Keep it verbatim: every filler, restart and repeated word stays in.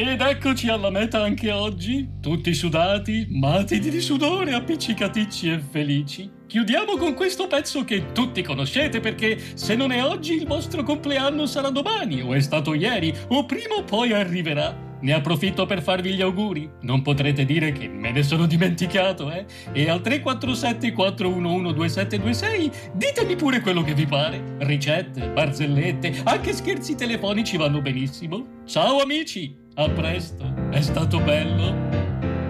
Ed eccoci alla meta anche oggi, tutti sudati, matiti di sudore, appiccicaticci e felici. Chiudiamo con questo pezzo che tutti conoscete perché se non è oggi il vostro compleanno sarà domani, o è stato ieri, o prima o poi arriverà. Ne approfitto per farvi gli auguri. Non potrete dire che me ne sono dimenticato, eh? E al tre quattro sette quattro uno uno due sette due sei ditemi pure quello che vi pare. Ricette, barzellette, anche scherzi telefonici vanno benissimo. Ciao amici, a presto, è stato bello.